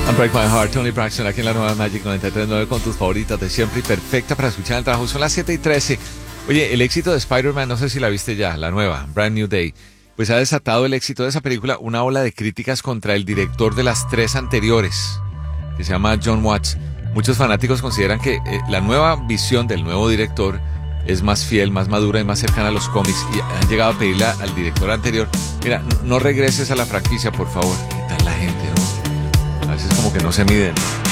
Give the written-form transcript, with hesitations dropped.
Break My Heart, Tony Braxton, aquí en la nueva Magic 93.9 con tus favoritas de siempre y perfecta para escuchar el trabajo. Son las 7:13. Oye, el éxito de Spider-Man, no sé si la viste ya, la nueva, Brand New Day, pues ha desatado el éxito de esa película una ola de críticas contra el director de las tres anteriores, que se llama John Watts. Muchos fanáticos consideran que la nueva visión del nuevo director es más fiel, más madura y más cercana a los cómics, y han llegado a pedirle al director anterior, mira, no regreses a la franquicia, por favor. ¿Qué tal la gente, no? A veces como que no se miden.